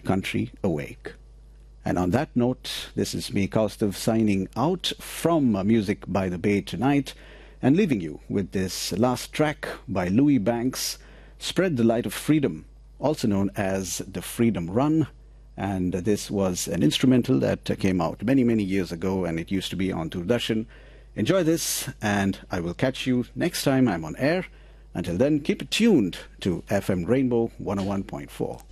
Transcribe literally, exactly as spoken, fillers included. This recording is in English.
country awake. And on that note, this is me, Kaustav, signing out from uh, Music by the Bay tonight and leaving you with this last track by Louis Banks, Spread the Light of Freedom, also known as The Freedom Run. And uh, this was an instrumental that uh, came out many, many years ago, and it used to be on Doordarshan. Enjoy this, and I will catch you next time I'm on air. Until then, keep it tuned to F M Rainbow one oh one point four.